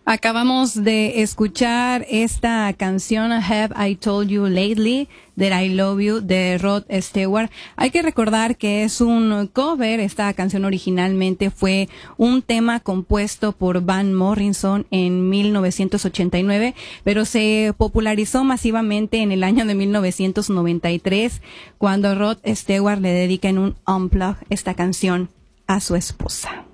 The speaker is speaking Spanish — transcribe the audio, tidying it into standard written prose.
Acabamos de escuchar esta canción Have I Told You Lately That I Love You de Rod Stewart. Hay que recordar que es un cover. Esta canción originalmente fue un tema compuesto por Van Morrison en 1989, pero se popularizó masivamente en el año de 1993 cuando Rod Stewart le dedica en un unplug esta canción a su esposa.